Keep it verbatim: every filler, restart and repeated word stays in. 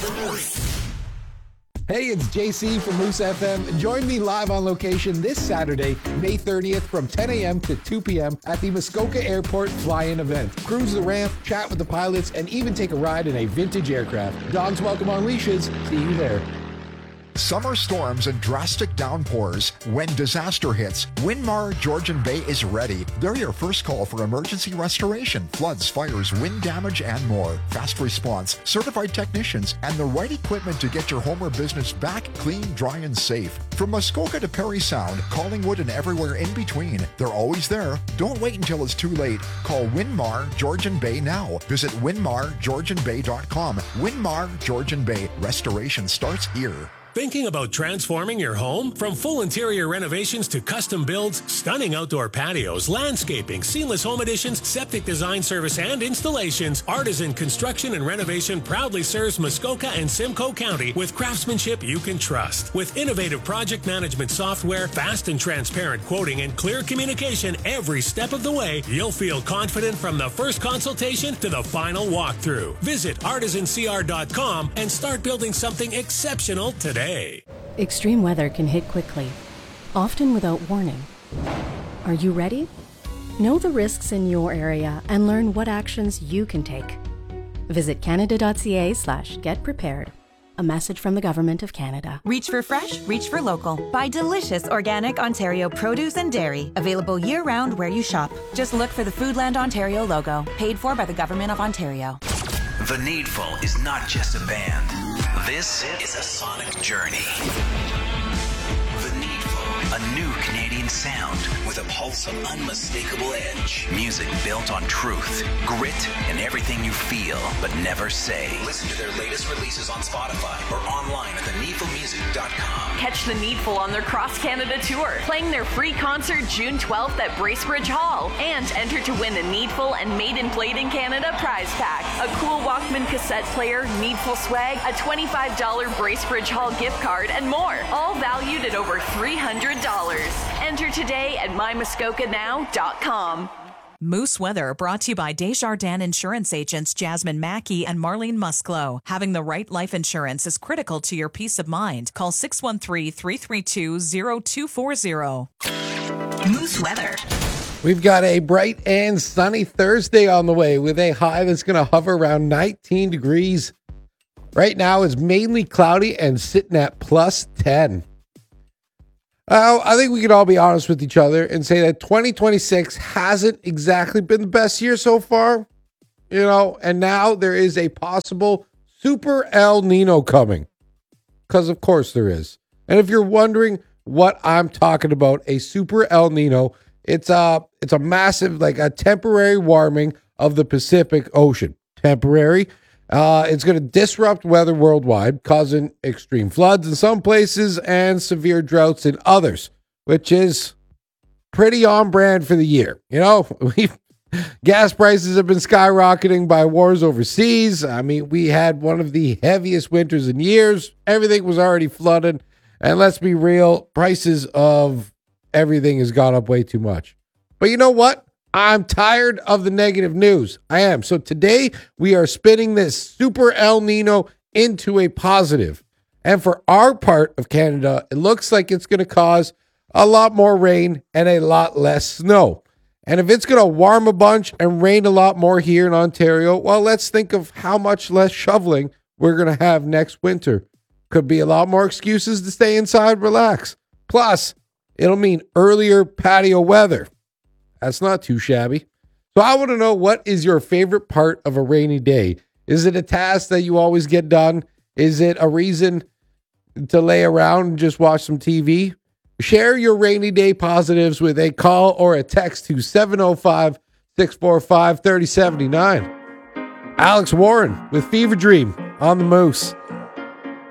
Hey, it's J C from Moose F M. Join me live on location this Saturday, May thirtieth from ten a.m. to two p.m. at the Muskoka Airport Fly-In event. Cruise the ramp, chat with the pilots, and even take a ride in a vintage aircraft. Dogs welcome on leashes. See you there. Summer storms and drastic downpours. When disaster hits, Winmar Georgian Bay is ready. They're your first call for emergency restoration, floods, fires, wind damage, and more. Fast response, certified technicians, and the right equipment to get your home or business back clean, dry, and safe. From Muskoka to Parry Sound, Collingwood, and everywhere in between, they're always there. Don't wait until it's too late. Call Winmar Georgian Bay now. Visit winmar georgian bay dot com. Winmar Georgian Bay. Restoration starts here. Thinking about transforming your home? From full interior renovations to custom builds, stunning outdoor patios, landscaping, seamless home additions, septic design service and installations, Artisan Construction and Renovation proudly serves Muskoka and Simcoe County with craftsmanship you can trust. With innovative project management software, fast and transparent quoting, and clear communication every step of the way, you'll feel confident from the first consultation to the final walkthrough. Visit artisan c r dot com and start building something exceptional today. Extreme weather can hit quickly, often without warning. Are you ready? Know the risks in your area and learn what actions you can take. Visit canada.ca slash get prepared. A message from the Government of Canada. Reach for fresh, reach for local. Buy delicious organic Ontario produce and dairy. Available year-round where you shop. Just look for the Foodland Ontario logo. Paid for by the Government of Ontario. The Needful is not just a band. This is a sonic journey. The Needful, a new Canadian sound with a pulse of unmistakable edge. Music built on truth, grit, and everything you feel but never say. Listen to their latest releases on Spotify or online at the needful music dot com. Catch The Needful on their Cross Canada tour, playing their free concert June twelfth at Bracebridge Hall, and enter to win a Needful and Made in Played in Canada prize pack, a cool Walkman cassette player, Needful swag, a twenty-five dollars Bracebridge Hall gift card, and more, all valued at over three hundred dollars. Enter today at my muskoka now dot com. Moose Weather brought to you by Desjardins Insurance Agents Jasmine Mackey and Marlene Musklo. Having the right life insurance is critical to your peace of mind. Call six one three, three three two, zero two four zero. Moose Weather. We've got a bright and sunny Thursday on the way with a high that's going to hover around nineteen degrees. Right now it's mainly cloudy and sitting at plus ten. Uh, I think we can all be honest with each other and say that twenty twenty-six hasn't exactly been the best year so far, you know, and now there is a possible super El Nino coming, because of course there is. And if you're wondering what I'm talking about, a super El Nino, it's a, it's a massive, like a temporary warming of the Pacific Ocean. Temporary. Uh, it's going to disrupt weather worldwide, causing extreme floods in some places and severe droughts in others, which is pretty on brand for the year. You know, we gas prices have been skyrocketing by wars overseas. I mean, we had one of the heaviest winters in years. Everything was already flooded. And let's be real, prices of everything has gone up way too much. But you know what? I'm tired of the negative news. I am. So today we are spinning this super El Nino into a positive. And for our part of Canada, it looks like it's going to cause a lot more rain and a lot less snow. And if it's going to warm a bunch and rain a lot more here in Ontario, well, let's think of how much less shoveling we're going to have next winter. Could be a lot more excuses to stay inside, relax. Plus, it'll mean earlier patio weather. That's not too shabby. So I want to know, what is your favorite part of a rainy day? Is it a task that you always get done? Is it a reason to lay around and just watch some T V? Share your rainy day positives with a call or a text to seven oh five, six four five, three oh seven nine. Alex Warren with Fever Dream on the Moose.